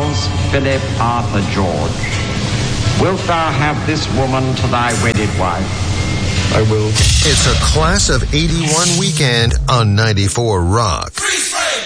Charles Philip Arthur George, wilt thou have this woman to thy wedded wife? I will. It's a Class of 81 weekend on 94 Rock.